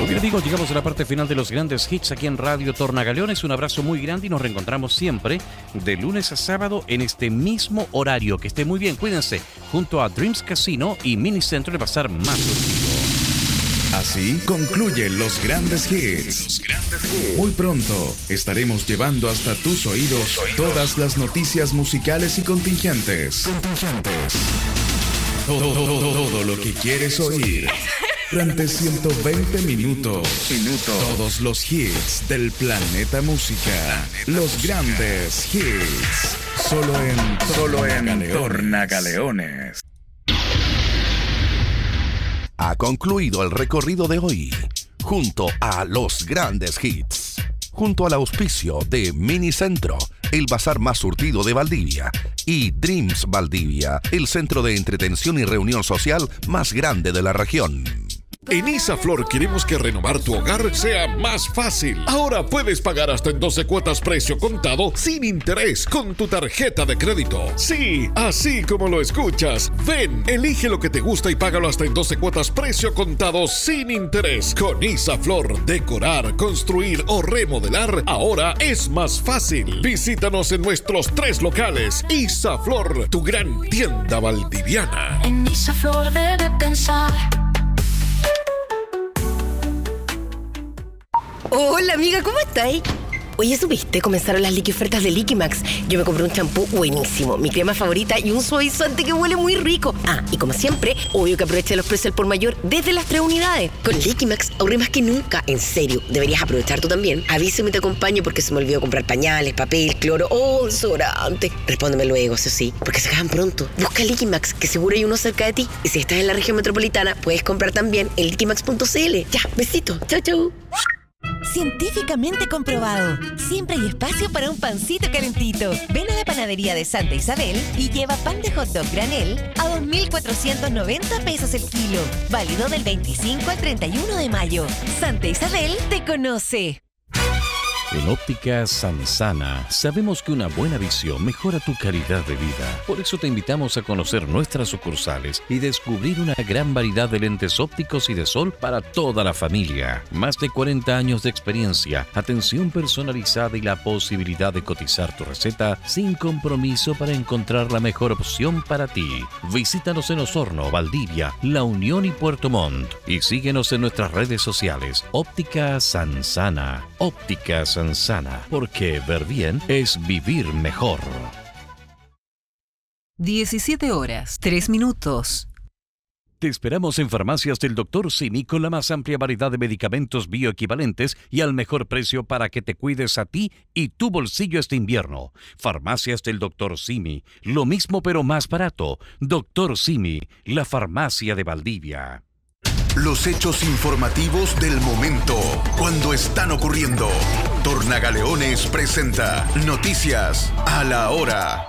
Muy bien, amigos, llegamos a la parte final de los grandes hits aquí en Radio Tornagaleones. Un abrazo muy grande y nos reencontramos siempre de lunes a sábado en este mismo horario. Que esté muy bien, cuídense, junto a Dreams Casino y Minicentro de pasar más surtido. Así concluyen los grandes hits. Muy pronto estaremos llevando hasta tus oídos todas las noticias musicales y contingentes. Todo lo que quieres oír. Durante 120 minutos. Todos los hits del planeta música. Los grandes hits. Solo en Tornagaleones. Ha concluido el recorrido de hoy, junto a los grandes hits, junto al auspicio de Minicentro, el bazar más surtido de Valdivia, y Dreams Valdivia, el centro de entretención y reunión social más grande de la región. En Isaflor queremos que renovar tu hogar sea más fácil. Ahora puedes pagar hasta en 12 cuotas precio contado sin interés con tu tarjeta de crédito. Sí, así como lo escuchas. Ven, elige lo que te gusta y págalo hasta en 12 cuotas precio contado sin interés. Con Isaflor, decorar, construir o remodelar ahora es más fácil. Visítanos en nuestros 3 locales. Isaflor, tu gran tienda valdiviana. En Isaflor debe pensar. Hola amiga, ¿cómo estáis? Oye, ¿supiste? Comenzaron las ofertas de Liquimax. Yo me compré un champú buenísimo, mi crema favorita y un suavizante que huele muy rico. Ah, y como siempre, obvio que aproveché los precios al por mayor desde las 3 unidades. Con Liquimax ahorré más que nunca. En serio, deberías aprovechar tú también. Avísame y te acompaño porque se me olvidó comprar pañales, papel, cloro o desodorante. Respóndeme luego, eso sí, porque se acaban pronto. Busca Liquimax, que seguro hay uno cerca de ti. Y si estás en la región metropolitana, puedes comprar también en liquimax.cl. Ya, besito. Chau, chau. Científicamente comprobado. Siempre hay espacio para un pancito calentito. Ven a la panadería de Santa Isabel y lleva pan de hot dog granel a 2.490 pesos el kilo. Válido del 25 al 31 de mayo. Santa Isabel te conoce. En Óptica Sansana sabemos que una buena visión mejora tu calidad de vida. Por eso te invitamos a conocer nuestras sucursales y descubrir una gran variedad de lentes ópticos y de sol para toda la familia. Más de 40 años de experiencia, atención personalizada y la posibilidad de cotizar tu receta sin compromiso para encontrar la mejor opción para ti. Visítanos en Osorno, Valdivia, La Unión y Puerto Montt. Y síguenos en nuestras redes sociales. Óptica Sansana. Óptica Sansana, porque ver bien es vivir mejor. 17 horas, 3 minutos. Te esperamos en Farmacias del Dr. Simi con la más amplia variedad de medicamentos bioequivalentes y al mejor precio para que te cuides a ti y tu bolsillo este invierno. Farmacias del Dr. Simi, lo mismo pero más barato. Dr. Simi, la farmacia de Valdivia. Los hechos informativos del momento, cuando están ocurriendo. Tornagaleones presenta Noticias a la Hora.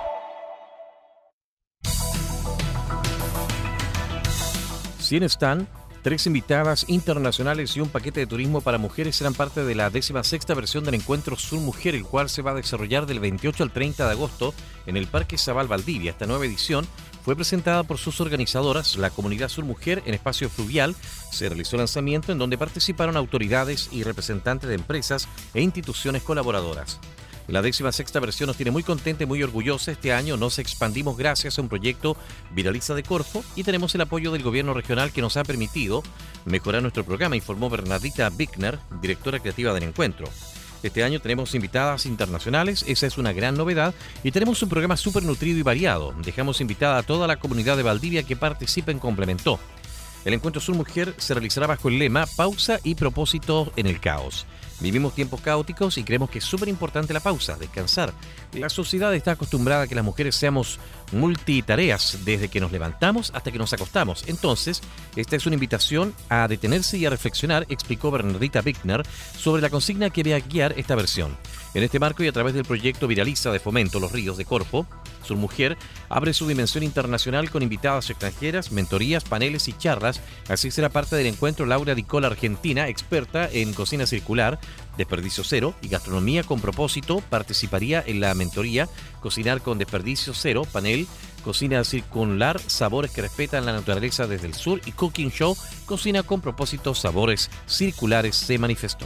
Cienestán, 3 invitadas internacionales y un paquete de turismo para mujeres serán parte de la 16ª versión del Encuentro Sur Mujer, el cual se va a desarrollar del 28 al 30 de agosto en el Parque Zabal Valdivia. Esta nueva edición fue presentada por sus organizadoras, la Comunidad Sur Mujer, en espacio fluvial. Se realizó el lanzamiento en donde participaron autoridades y representantes de empresas e instituciones colaboradoras. La 16ª versión nos tiene muy contenta y muy orgullosa. Este año nos expandimos gracias a un proyecto Viraliza de Corfo y tenemos el apoyo del gobierno regional que nos ha permitido mejorar nuestro programa, informó Bernardita Bickner, directora creativa del encuentro. Este año tenemos invitadas internacionales, esa es una gran novedad, y tenemos un programa súper nutrido y variado. Dejamos invitada a toda la comunidad de Valdivia que participe en complemento. El Encuentro Sur Mujer se realizará bajo el lema Pausa y propósito en el caos. Vivimos tiempos caóticos y creemos que es súper importante la pausa, descansar. La sociedad está acostumbrada a que las mujeres seamos multitareas desde que nos levantamos hasta que nos acostamos. Entonces, esta es una invitación a detenerse y a reflexionar, explicó Bernardita Bickner, sobre la consigna que va a guiar esta versión. En este marco y a través del proyecto Viraliza de Fomento Los Ríos de Corfo, Sur Mujer abre su dimensión internacional con invitadas extranjeras, mentorías, paneles y charlas. Así será parte del encuentro Laura Dicola, argentina, experta en cocina circular, desperdicio cero y gastronomía con propósito. Participaría en la mentoría Cocinar con Desperdicio Cero, panel Cocina Circular, sabores que respetan la naturaleza desde el sur. Y Cooking Show, cocina con propósitos, sabores circulares, se manifestó.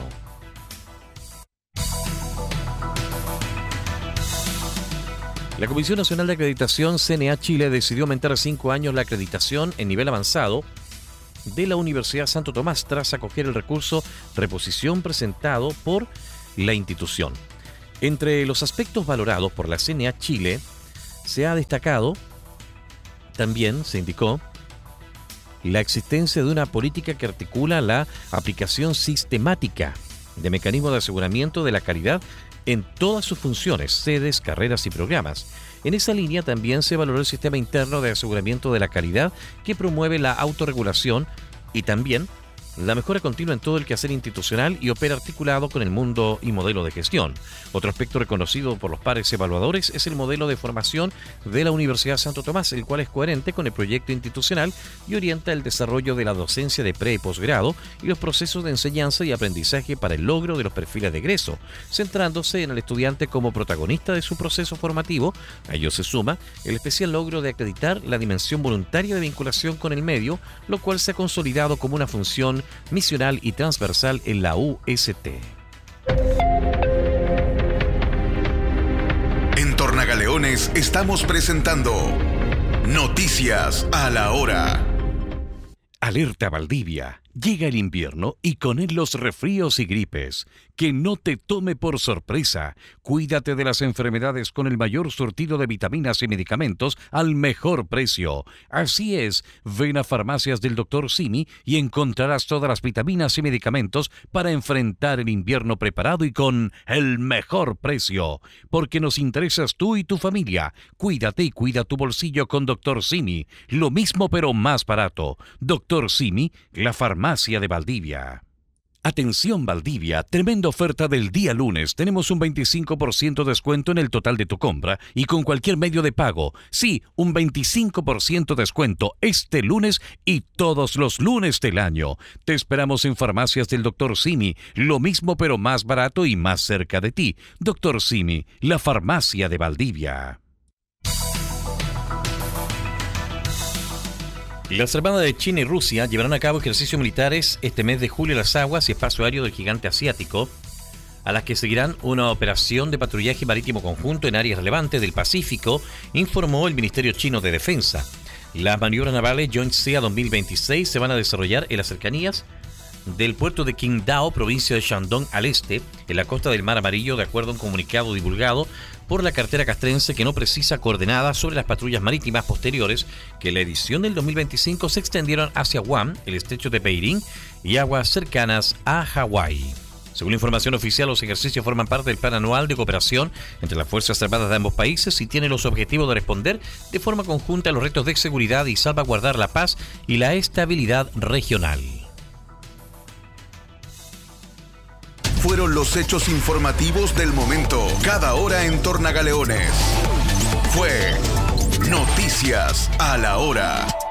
La Comisión Nacional de Acreditación, CNA Chile, decidió aumentar a 5 años la acreditación en nivel avanzado de la Universidad Santo Tomás tras acoger el recurso reposición presentado por la institución. Entre los aspectos valorados por la CNA Chile, se ha destacado, también se indicó, la existencia de una política que articula la aplicación sistemática de mecanismos de aseguramiento de la calidad en todas sus funciones, sedes, carreras y programas. En esa línea también se valoró el sistema interno de aseguramiento de la calidad que promueve la autorregulación y también la mejora continua en todo el quehacer institucional y opera articulado con el mundo y modelo de gestión. Otro aspecto reconocido por los pares evaluadores es el modelo de formación de la Universidad Santo Tomás, el cual es coherente con el proyecto institucional y orienta el desarrollo de la docencia de pre y posgrado y los procesos de enseñanza y aprendizaje para el logro de los perfiles de egreso, centrándose en el estudiante como protagonista de su proceso formativo. A ello se suma el especial logro de acreditar la dimensión voluntaria de vinculación con el medio, lo cual se ha consolidado como una función misional y transversal en la UST. En Tornagaleones estamos presentando Noticias a la Hora. Alerta Valdivia. Llega el invierno y con él los resfríos y gripes. Que no te tome por sorpresa. Cuídate de las enfermedades con el mayor surtido de vitaminas y medicamentos al mejor precio. Así es, ven a Farmacias del Dr. Simi y encontrarás todas las vitaminas y medicamentos para enfrentar el invierno preparado y con el mejor precio. Porque nos interesas tú y tu familia. Cuídate y cuida tu bolsillo con Dr. Simi. Lo mismo pero más barato. Dr. Simi, la farmacia de Valdivia. Atención Valdivia, tremenda oferta del día lunes. Tenemos un 25% de descuento en el total de tu compra y con cualquier medio de pago. Sí, un 25% de descuento este lunes y todos los lunes del año. Te esperamos en Farmacias del Dr. Simi, lo mismo pero más barato y más cerca de ti. Dr. Simi, la farmacia de Valdivia. Las Armadas de China y Rusia llevarán a cabo ejercicios militares este mes de julio en las aguas y espacio aéreo del gigante asiático, a las que seguirán una operación de patrullaje marítimo conjunto en áreas relevantes del Pacífico, informó el Ministerio Chino de Defensa. Las maniobras navales Joint SEA 2026 se van a desarrollar en las cercanías del puerto de Qingdao, provincia de Shandong al este, en la costa del Mar Amarillo, de acuerdo a un comunicado divulgado por la cartera castrense, que no precisa coordenadas sobre las patrullas marítimas posteriores que en la edición del 2025 se extendieron hacia Guam, el estrecho de Beirín y aguas cercanas a Hawái. Según la información oficial, los ejercicios forman parte del plan anual de cooperación entre las Fuerzas Armadas de ambos países y tienen los objetivos de responder de forma conjunta a los retos de seguridad y salvaguardar la paz y la estabilidad regional. Fueron los hechos informativos del momento, cada hora en Tornagaleones. Fue Noticias a la Hora.